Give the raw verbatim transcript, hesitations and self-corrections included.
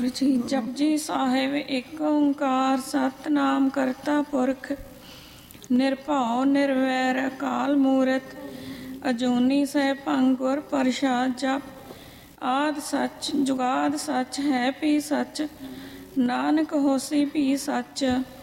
ਵਾਹਿਗੁਰੂ ਜੀ। ਜਪਜੀ ਸਾਹਿਬ ਇੱਕ ਓਂਕਾਰ ਸਤਿਨਾਮ ਕਰਤਾ ਪੁਰਖ ਨਿਰਭਉ ਨਿਰਵੈਰ ਅਕਾਲ ਮੂਰਤ ਅਜੂਨੀ ਸੈਭੰ ਗੁਰ ਪ੍ਰਸਾਦਿ। ਜਪ ਆਦਿ ਸੱਚ ਜੁਗਾਦ ਸੱਚ ਹੈ ਭੀ ਸੱਚ ਨਾਨਕ ਹੋਸੀ ਭੀ ਸੱਚ।